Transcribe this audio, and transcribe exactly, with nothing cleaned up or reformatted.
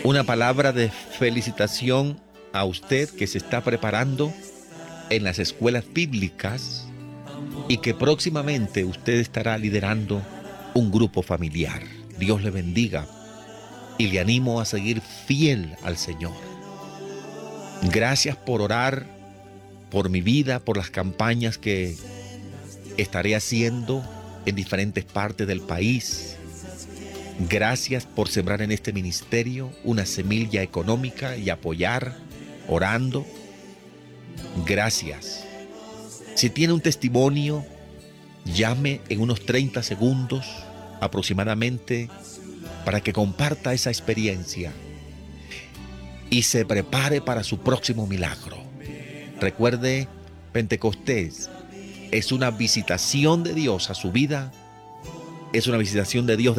Una palabra de felicitación a usted que se está preparando en las escuelas bíblicas y que próximamente usted estará liderando un grupo familiar. Dios le bendiga y le animo a seguir fiel al Señor. Gracias por orar por mi vida, por las campañas que estaré haciendo en diferentes partes del país. Gracias por sembrar en este ministerio una semilla económica y apoyar, orando. Gracias. Si tiene un testimonio, llame en unos treinta segundos aproximadamente para que comparta esa experiencia y se prepare para su próximo milagro. Recuerde, Pentecostés es una visitación de Dios a su vida, es una visitación de Dios